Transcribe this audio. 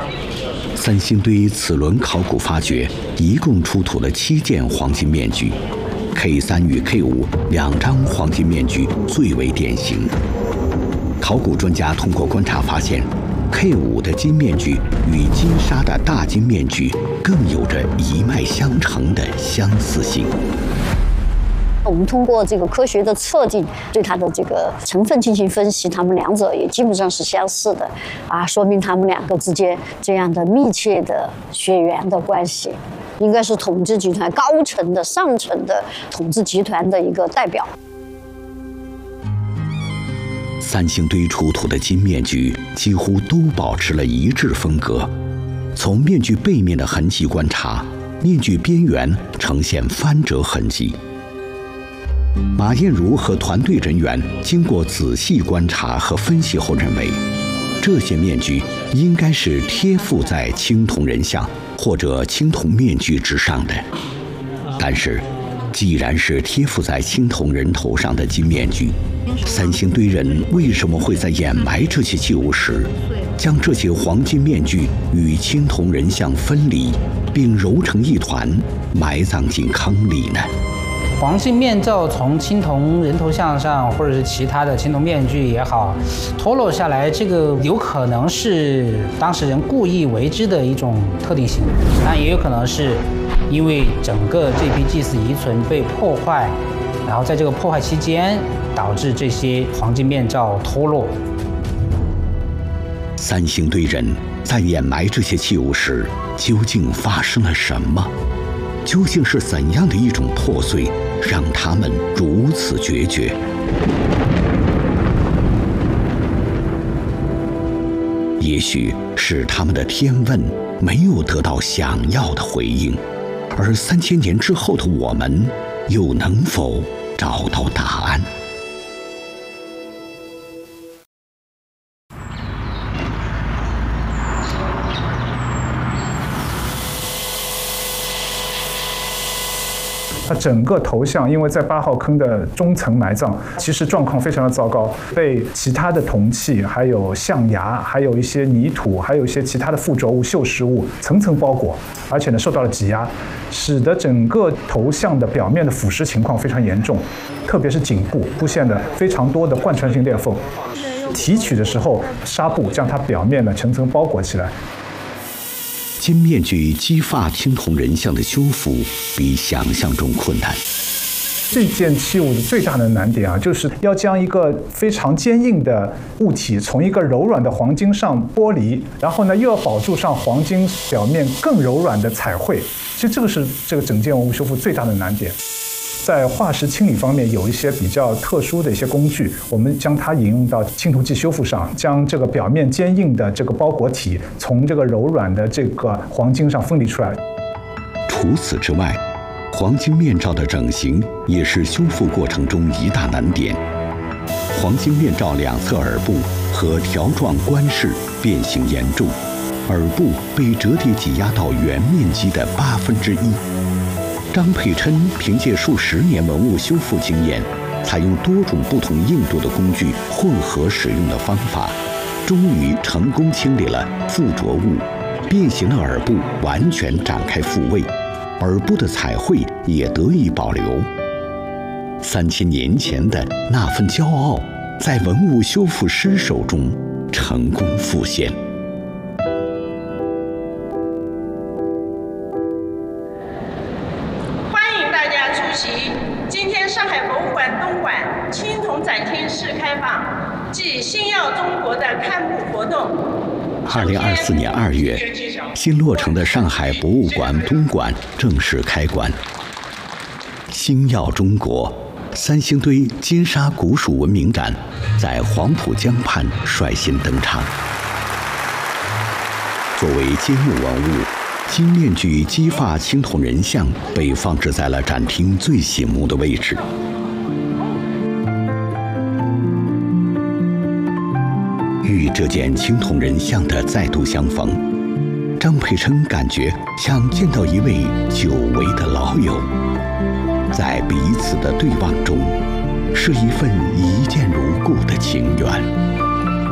三星堆此轮考古发掘一共出土了7件黄金面具， K3与K52张黄金面具最为典型。考古专家通过观察发现， K5的金面具与金沙的大金面具更有着一脉相承的相似性。 我们通过这个科学的测定，对它的这个成分进行分析，它们两者也基本上是相似的，说明它们两个之间这样的密切的血缘的关系，应该是统治集团高层的上层的统治集团的一个代表。 三星堆出土的金面具几乎都保持了一致风格。从面具背面的痕迹观察，面具边缘呈现翻折痕迹。马艳茹和团队人员经过仔细观察和分析后认为，这些面具应该是贴附在青铜人像或者青铜面具之上的。但是，既然是贴附在青铜人头上的金面具，三星堆人为什么会在掩埋这些器物时，将这些黄金面具与青铜人像分离，并揉成一团，埋葬进坑里呢？ 黄金面罩从青铜人头像上，或者是其他的青铜面具也好，脱落下来，这个有可能是当事人故意为之的一种特定行为，但也有可能是因为整个这批祭祀遗存被破坏，然后在这个破坏期间导致这些黄金面罩脱落。 三星堆人在掩埋这些器物时，究竟发生了什么？究竟是怎样的一种破碎，让他们如此决绝？也许是他们的天问没有得到想要的回应，而3000年之后的我们，又能否找到答案？ 它整个头像因为在8号坑的中层埋葬，其实状况非常的糟糕，被其他的铜器、还有象牙、还有一些泥土、还有一些其他的附着物、锈蚀物层层包裹，而且呢受到了挤压，使得整个头像的表面的腐蚀情况非常严重，特别是颈部出现了非常多的贯穿性裂缝。提取的时候，纱布将它表面呢层层包裹起来。 金面具姬发青铜人像的修复比想象中困难。 这件器物的最大的难点就是要将一个非常坚硬的物体从一个柔软的黄金上剥离，然后呢又要保住上黄金表面更柔软的彩绘。其实这个是这个整件文物修复最大的难点。在化石清理方面有一些比较特殊的一些工具，我们将它引用到青铜器修复上，将这个表面坚硬的这个包裹体从这个柔软的这个黄金上分离出来。 除此之外，黄金面罩的整形也是修复过程中一大难点。黄金面罩两侧耳部和条状冠饰变形严重，耳部被折叠挤压到原面积的1/8。张佩琛凭借数10年文物修复经验，采用多种不同硬度的工具混合使用的方法，终于成功清理了附着物，变形的耳部完全展开复位，耳部的彩绘也得以保留。3000年前的那份骄傲，在文物修复师手中成功复现。 今天上海博物馆东馆青铜展厅室开放暨星耀中国的开幕活动。 2024年2月，新落成的上海博物馆东馆正式开馆。星耀中国三星堆金沙古蜀文明展在黄浦江畔率先登场。作为揭幕文物，金面具姬发青铜人像被放置在了展厅最醒目的位置。与这件青铜人像的再度相逢，张佩琛感觉像见到一位久违的老友，在彼此的对望中，是一份一见如故的情缘。